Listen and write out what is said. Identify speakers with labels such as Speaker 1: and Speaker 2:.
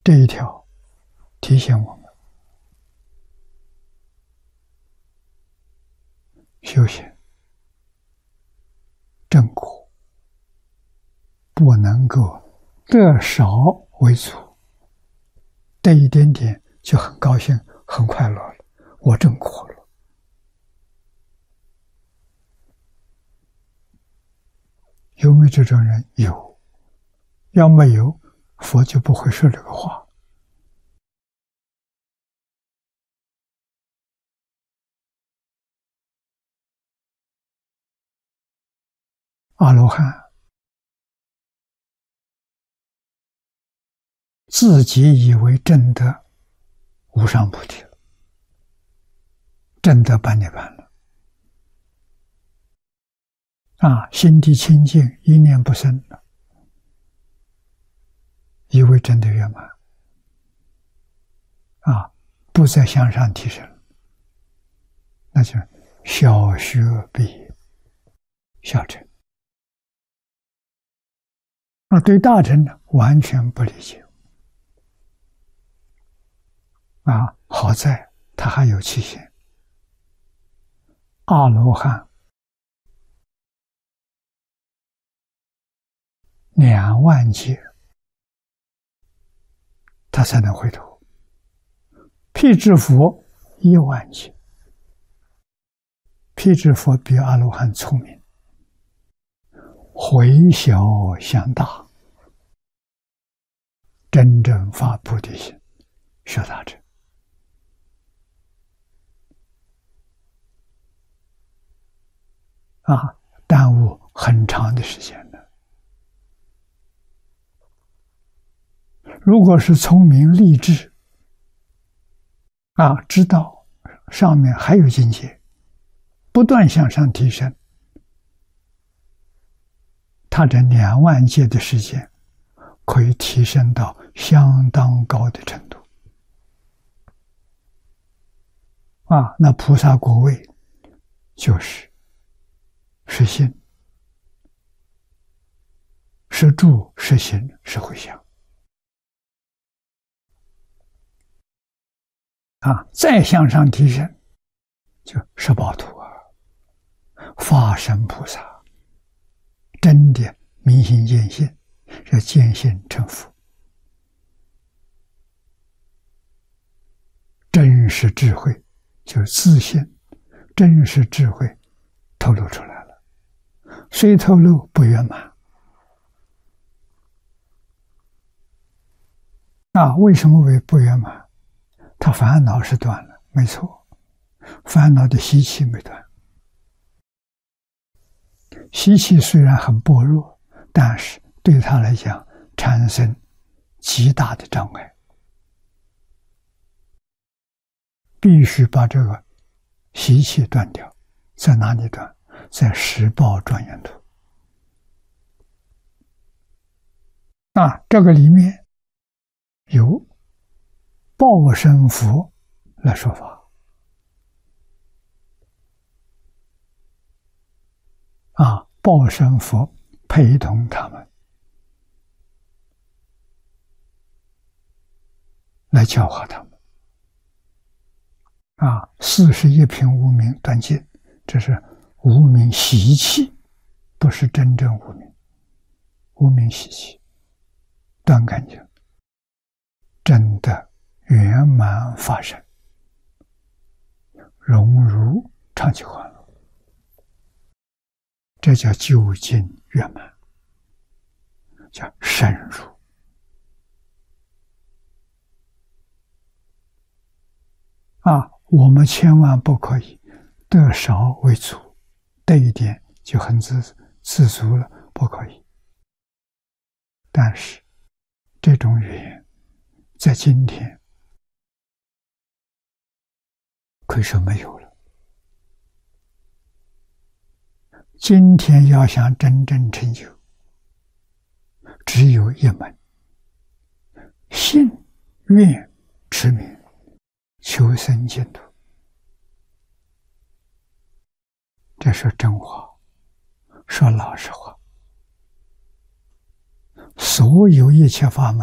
Speaker 1: 这一条提醒我们修行正果不能够得少为主，得一点点就很高兴很快乐了，我正果了。有没有这种人？有。要没有，佛就不会说这个话。阿罗汉自己以为证得无上菩提了，证得般涅槃了，心地清净，一念不生了，以为证得圆满，不再向上提升，那就小学毕业，小乘。对大乘呢，完全不理解。好在他还有期限。阿罗汉2万劫，他才能回头。辟支佛1万劫，辟支佛比阿罗汉聪明，回小向大，真正发菩提心，学大乘。耽误很长的时间了。如果是聪明励志，知道上面还有境界，不断向上提升，他这2万劫的时间可以提升到相当高的程度。那菩萨果位就是是心、是住、是行、是回向。再向上提升，就十宝图法身菩萨，真的明心见性，要见性成佛，真实智慧就是自信，真实智慧透露出来了，虽透露不圆满。为什么为不圆满？他烦恼是断了，没错，烦恼的习气没断。习气虽然很薄弱，但是对他来讲产生极大的障碍，必须把这个习气断掉。在哪里断？在十报庄严图。这个里面有报身佛来说法。报身佛陪同他们来教化他们。41品无明断尽，这是无明习气，不是真正无明。无明习气断干净，真的圆满发生，融入常寂欢乐。这叫究竟圆满，叫深入。我们千万不可以得少为主，得一点就很知足了，不可以。但是这种语言在今天可以说没有了。今天要想真正成就，只有一门：信、愿、持名，求生净土。这说真话，说老实话。所有一切法门